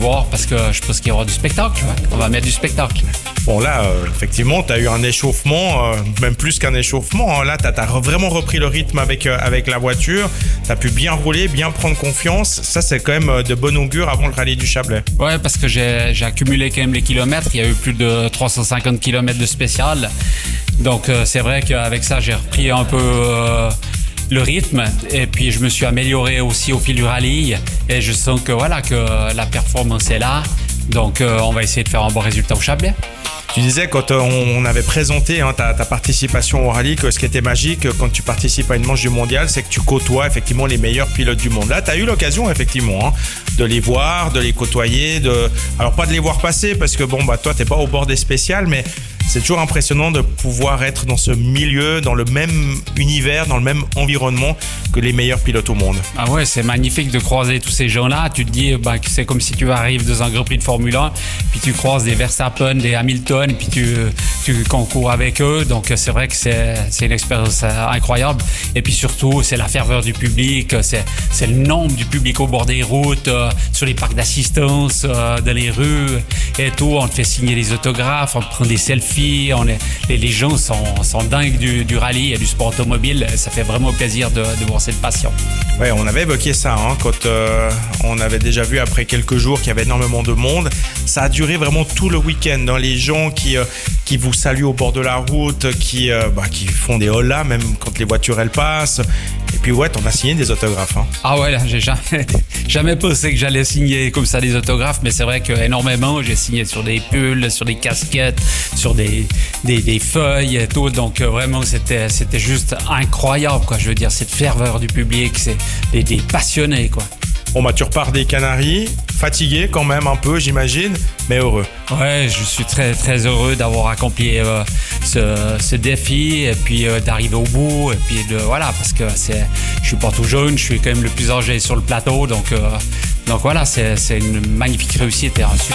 voir parce que je pense qu'il y aura du spectacle. On va mettre du spectacle. Bon là, effectivement, tu as eu un échauffement, même plus qu'un échauffement. Là, tu as vraiment repris le rythme avec la voiture. Tu as pu bien rouler, bien prendre confiance. Ça, c'est quand même de bon augure avant le rallye du Chablais. Ouais, parce que j'ai accumulé quand même les kilomètres. Il y a eu plus de 350 kilomètres de spécial. Donc, c'est vrai qu'avec ça, j'ai repris un peu le rythme. Et puis, je me suis amélioré aussi au fil du rallye. Et je sens que, voilà, que la performance est là. Donc, on va essayer de faire un bon résultat au Chablais. Tu disais quand on avait présenté ta participation au rallye que ce qui était magique quand tu participes à une manche du mondial, c'est que tu côtoies effectivement les meilleurs pilotes du monde. Là, tu as eu l'occasion effectivement de les voir, de les côtoyer, alors pas de les voir passer parce que toi t'es pas au bord des spéciales, mais c'est toujours impressionnant de pouvoir être dans ce milieu, dans le même univers, dans le même environnement que les meilleurs pilotes au monde. Ah ouais, c'est magnifique de croiser tous ces gens-là. Tu te dis que c'est comme si tu arrives dans un Grand Prix de Formule 1, puis tu croises des Verstappen, des Hamilton, puis tu concours avec eux. Donc c'est vrai que c'est une expérience incroyable. Et puis surtout, c'est la ferveur du public, c'est le nombre du public au bord des routes, sur les parcs d'assistance, dans les rues et tout. On te fait signer des autographes, on te prend des selfies. Les gens sont dingues du rallye et du sport automobile. Ça fait vraiment plaisir de voir cette passion. Ouais, on avait évoqué ça quand on avait déjà vu après quelques jours qu'il y avait énormément de monde. Ça a duré vraiment tout le week-end. Les gens qui vous saluent au bord de la route, qui font des hola même quand les voitures elles passent. Et puis ouais, t'en as signé des autographes. Ah ouais, là, j'ai jamais pensé que j'allais signer comme ça des autographes, mais c'est vrai qu'énormément, j'ai signé sur des pulls, sur des casquettes, sur des feuilles et tout. Donc vraiment, c'était juste incroyable, quoi. Je veux dire, cette ferveur du public, c'est des passionnés, quoi. Bon tu repars des Canaries, fatigué quand même un peu j'imagine, mais heureux. Ouais, je suis très très heureux d'avoir accompli ce défi et puis d'arriver au bout et puis voilà, parce que je suis pas tout jeune, je suis quand même le plus âgé sur le plateau, donc voilà, c'est une magnifique réussite et un super